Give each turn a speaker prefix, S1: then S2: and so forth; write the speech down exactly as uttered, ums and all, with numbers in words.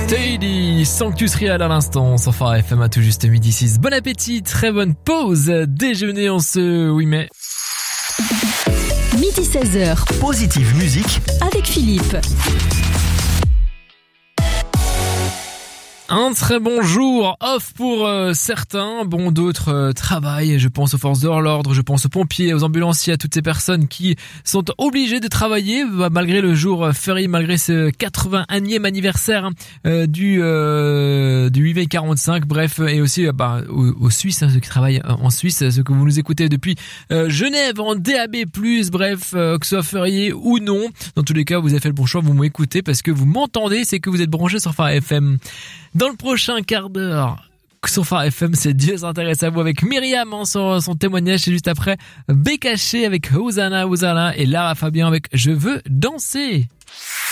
S1: Steady, Sanctus Real à l'instant, sur Phare F M à tout juste midi six. Bon appétit, très bonne pause déjeuner en ce huit mai.
S2: Midi seize heures.
S3: Positive musique
S2: avec Philippe.
S1: Un très bon jour off pour euh, certains, bon d'autres euh, travaillent, je pense aux forces de l'ordre, je pense aux pompiers, aux ambulanciers, à toutes ces personnes qui sont obligées de travailler bah, malgré le jour férié, malgré ce quatre-vingt-unième anniversaire euh, du euh, du huit mai quarante-cinq, bref, et aussi euh, bah, aux, aux Suisses, hein, ceux qui travaillent en Suisse, ceux que vous nous écoutez depuis euh, Genève en D A B plus, bref, euh, que ce soit férié ou non, dans tous les cas vous avez fait le bon choix, vous m'écoutez parce que vous m'entendez, c'est que vous êtes branchés sur Phare F M. Dans le prochain quart d'heure, sur Phare F M, c'est Dieu s'intéresse à vous avec Myriam, hein, son, son témoignage, c'est juste après Bécaché avec Hosanna, Hosanna, et Lara Fabian avec Je veux danser.